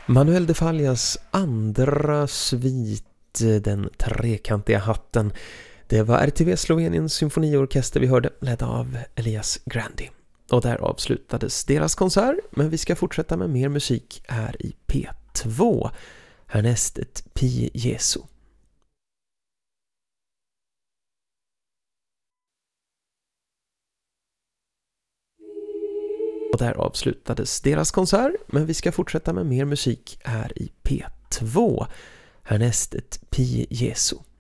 Manuel de Fallas andra svit, Den trekantiga hatten. Det var RTV Sloveniens symfoniorkester vi hörde, ledd av Elias Grandi. Och där avslutades deras konsert, men vi ska fortsätta med mer musik här i P2. Härnäst ett Pie Jesu. Och där avslutades deras konsert, men vi ska fortsätta med mer musik här i P2. Härnäst ett Pie Jesu.